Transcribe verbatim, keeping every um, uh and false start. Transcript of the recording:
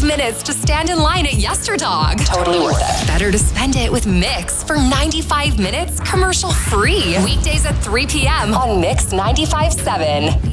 minutes to stand in line at Yesterdog. Totally worth it. Better to spend it with Mix for ninety-five minutes commercial free. Weekdays at three p.m. on Mix ninety-five point seven.